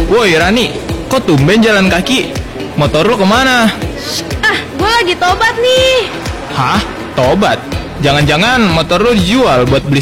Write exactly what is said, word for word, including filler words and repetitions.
Woi Rani, kok tumben jalan kaki? Motor lu kemana? Ah, gue lagi tobat nih. Hah? Tobat? Jangan-jangan motor lu dijual buat beli